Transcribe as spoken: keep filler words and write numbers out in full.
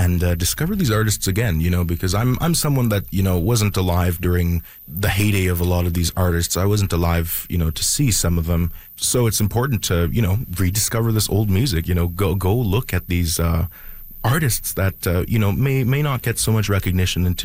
and uh, discover these artists again, you know, because I'm I'm someone that, you know, wasn't alive during the heyday of a lot of these artists. I wasn't alive, you know, to see some of them. So it's important to, you know, rediscover this old music, you know, go go look at these uh, artists that, uh, you know, may may not get so much recognition in